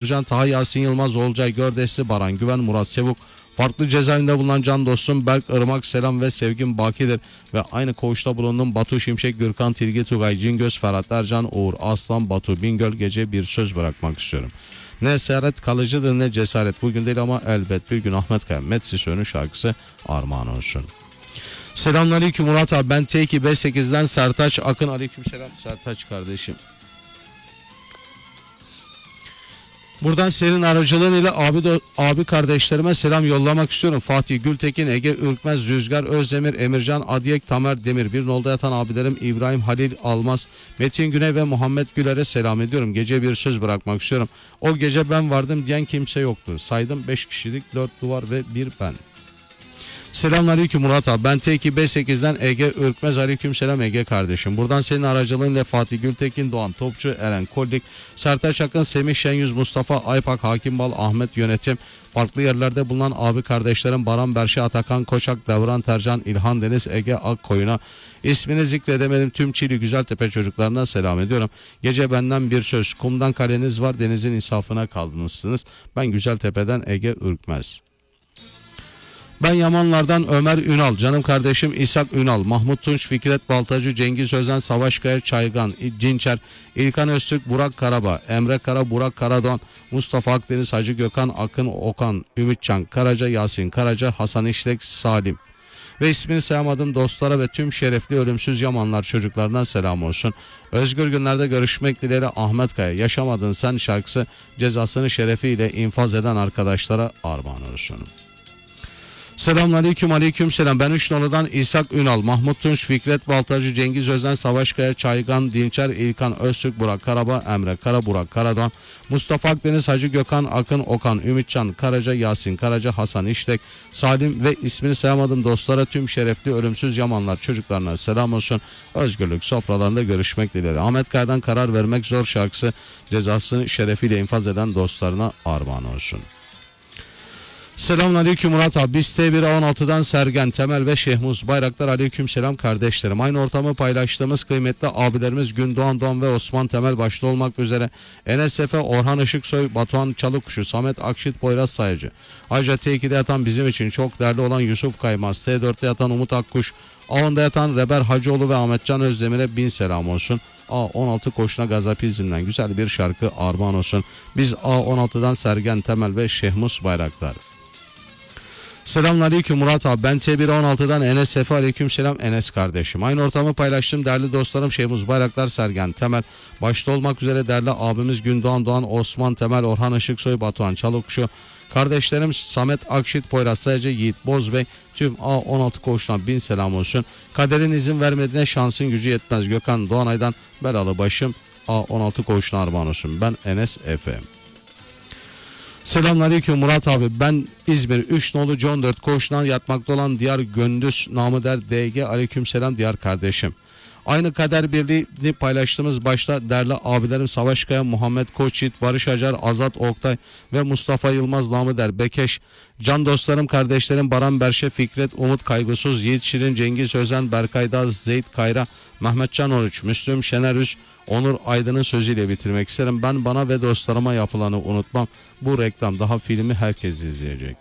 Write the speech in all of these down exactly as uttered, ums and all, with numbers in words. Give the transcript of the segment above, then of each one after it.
Ercan, Taha Yasin Yılmaz, Olcay Gördesli, Baran Güven, Murat Sevuk. Farklı cezaevinde bulunan can dostum Berk Irmak, selam ve sevgim bakidir. Ve aynı koğuşta bulundum Batu Şimşek, Gürkan Tilgi, Tugay Cingöz, Ferhat Ercan, Uğur Aslan, Batu Bingöl. Gece bir söz bırakmak istiyorum. Ne esaret kalıcıdır ne cesaret. Bugün değil ama elbet bir gün. Ahmet Kaya Metsisön'ün şarkısı armağan olsun. Selamünaleyküm Murat abi. Ben T iki B sekizden Sertaç Akın. Aleykümselam Sertaç kardeşim. Buradan senin aracılığın ile abi, do, abi kardeşlerime selam yollamak istiyorum. Fatih Gültekin, Ege Ürkmez, Rüzgar Özdemir, Emircan Adiyek, Tamer Demir. Bir nolda yatan abilerim İbrahim Halil Almaz, Metin Güney ve Muhammed Güler'e selam ediyorum. Gece bir söz bırakmak istiyorum. O gece ben vardım diyen kimse yoktur. Saydım beş kişilik, dört duvar ve bir ben. Selamünaleyküm Murat abi. Ben T iki B sekizden Ege Ürkmez. Aleykümselam Ege kardeşim. Buradan senin aracılığınla Fatih Gültekin, Doğan Topçu, Eren Koldik, Sertaç Akın, Semih Şenyüz, Mustafa Aypak, Hakim Bal, Ahmet Yönetim, farklı yerlerde bulunan abi kardeşlerim Baran Berşe, Atakan Koçak, Devran Tercan, İlhan Deniz, Ege Akkoyun'a, ismini zikredemedim tüm Çiğli Güzeltepe çocuklarına selam ediyorum. Gece benden bir söz. Kumdan kaleniz var, denizin insafına kaldınızsınız. Ben Güzeltepe'den Ege Ürkmez. Ben Yamanlardan Ömer Ünal, canım kardeşim İshak Ünal, Mahmut Tunç, Fikret Baltacı, Cengiz Özen, Savaşkaya Çaygan, Cinçer, İlkan Öztürk, Burak Karaba, Emre Kara, Burak Karadoğan, Mustafa Akdeniz, Hacı Gökhan, Akın Okan, Ümitcan Karaca, Yasin Karaca, Hasan İşlek, Salim. Ve ismini sayamadım dostlara ve tüm şerefli ölümsüz Yamanlar çocuklarına selam olsun. Özgür günlerde görüşmek dileğiyle Ahmet Kaya. Yaşamadın sen şarkısı cezasını şerefiyle infaz eden arkadaşlara armağan olsun. Selamünaleyküm, aleykümselam. Ben üç noludan İshak Ünal, Mahmut Tunç, Fikret Baltacı, Cengiz Özen, Savaşkaya Çaygan, Dinçer, İlkan Öztürk, Burak Karaba, Emre Kara, Burak Karadoğan, Mustafa Akdeniz, Hacı Gökhan, Akın Okan, Ümitcan Karaca, Yasin Karaca, Hasan İştek, Salim ve ismini sayamadım dostlara tüm şerefli ölümsüz Yamanlar çocuklarına selam olsun. Özgürlük sofralarında görüşmek dileğiyle. Ahmet Kaya'dan Karar Vermek Zor şarkısı cezasını şerefiyle infaz eden dostlarına armağan olsun. Selamünaleyküm Murat abi. Biz T bir A on altıdan Sergen, Temel ve Şehmuz Bayraktar. Aleykümselam kardeşlerim. Aynı ortamı paylaştığımız kıymetli abilerimiz Gündoğan Doğan ve Osman Temel başta olmak üzere Enes Efe, Orhan Işıksoy, Batuhan Çalıkuşu, Samet Akşit, Poyraz Sayıcı. Ayrıca T iki'de yatan bizim için çok değerli olan Yusuf Kaymaz, T dört'te yatan Umut Akkuş, A on'da yatan Reber Hacıoğlu ve Ahmetcan Özdemir'e bin selam olsun. A on altı koşuna Gazapizm'den güzel bir şarkı armağan olsun. Biz A on altıdan Sergen, Temel ve Şehmuz Bayraktar. Selamünaleyküm Murat abi. Ben T bir A on altıdan Enes Efe. Aleykümselam Enes kardeşim. Aynı ortamı paylaştım değerli dostlarım Şehmuz Bayraktar, Sergen Temel başta olmak üzere değerli abimiz Gündoğan Doğan, Osman Temel, Orhan Işıksoy, Batuhan Çalıkuşu, kardeşlerim Samet Akşit, Poyraz Sayıcı, Yiğit Bozbey, tüm A on altı koğuşuna bin selam olsun. Kaderin izin vermediğine şansın gücü yetmez. Gökhan Doğanay'dan belalı başım A on altı koğuşuna armağan olsun. Ben Enes Efe. Selamünaleyküm Murat abi. Ben İzmir üç nolu John dört koğuşundan yatmakta olan Diyar Gündüz namı der D G. Aleykümselam Diyar kardeşim. Aynı kader birliğini paylaştığımız başta değerli abilerim Savaşkaya, Muhammed Koçyiğit, Barış Acar, Azat Oktay ve Mustafa Yılmaz namı der Bekeş. Can dostlarım, kardeşlerim Baran Berşe, Fikret, Umut Kaygısız, Yiğit Şirin, Cengiz Özen, Berkay Dağ, Zeyt Kayra, Mehmetcan Oruç, Müslüm Şener Üz, Onur Aydın'ın sözüyle bitirmek isterim. Ben bana ve dostlarıma yapılanı unutmam. Bu reklam daha filmi herkes izleyecek.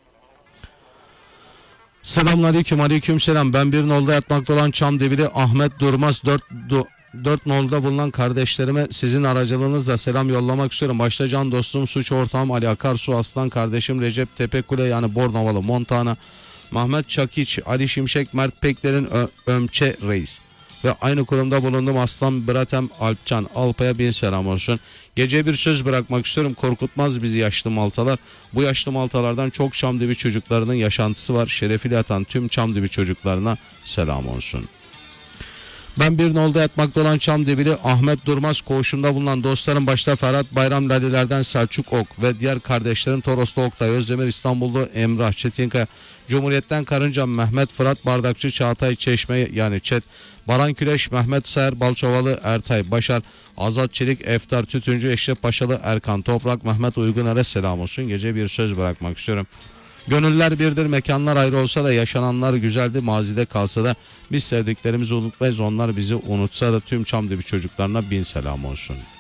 Selamünaleyküm, aleykümselam. Ben bir nolda yatmakta olan Çamdivili Ahmet Durmaz, dört dört nolda bulunan kardeşlerime sizin aracılığınızla selam yollamak istiyorum. Başta can dostum, suç ortağım Ali Akarsu, Aslan kardeşim Recep Tepekule yani Bornovalı Montana, Mehmet Çakiç, Ali Şimşek, Mert Pekler'in Ömçe Reis ve aynı kurumda bulundum Aslan Bratem Alpcan Alpa'ya bin selam olsun. Gece bir söz bırakmak istiyorum. Korkutmaz bizi yaşlı maltalar. Bu yaşlı maltalardan çok Çamdibi çocuklarının yaşantısı var. Şerefiyle yatan tüm Çamdibi çocuklarına selam olsun. Ben bir nolda yatmakta olan Çamdibili Ahmet Durmaz koğuşunda bulunan dostlarım başta Ferhat Bayram Lalilerden Selçuk Ok ve diğer kardeşlerim Toroslu Oktay Özdemir, İstanbul'da Emrah Çetinkaya, Cumhuriyet'ten Karınca Mehmet, Fırat Bardakçı, Çağatay Çeşme yani Çet, Baran Küleş, Mehmet Sayar Balçovalı, Ertay Başar, Azat Çelik, Eftar Tütüncü, Eşref Paşalı, Erkan Toprak, Mehmet Uyguner'e selam olsun. Gece bir söz bırakmak istiyorum. Gönüller birdir, mekanlar ayrı olsa da yaşananlar güzeldi, mazide kalsa da biz sevdiklerimizi unutmayız, onlar bizi unutsa da tüm Çamdibi çocuklarına bin selam olsun.